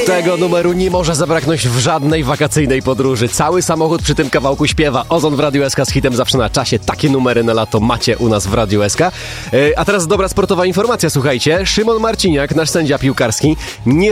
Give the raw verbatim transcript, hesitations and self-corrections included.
Tego numeru nie może zabraknąć w żadnej wakacyjnej podróży. Cały samochód przy tym kawałku śpiewa. Ozon w Radiu S K z hitem zawsze na czasie. Takie numery na lato macie u nas w Radiu S K. A teraz dobra sportowa informacja, słuchajcie. Szymon Marciniak, nasz sędzia piłkarski, nie